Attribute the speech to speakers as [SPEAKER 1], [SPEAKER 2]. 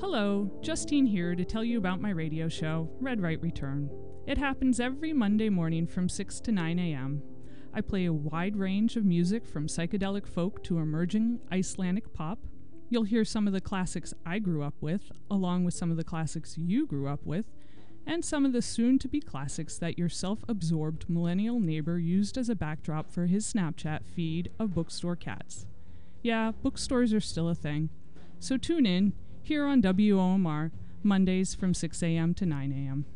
[SPEAKER 1] Hello, Justine here to tell you about my radio show, Red Right Return. It happens every Monday morning from 6 to 9 a.m. I play a wide range of music from psychedelic folk to emerging Icelandic pop. You'll hear some of the classics I grew up with, along with some of the classics you grew up with, and some of the soon-to-be classics that your self-absorbed millennial neighbor used as a backdrop for his Snapchat feed of bookstore cats. Yeah, bookstores are still a thing. So tune in, here on WOMR, Mondays from 6 a.m. to 9 a.m.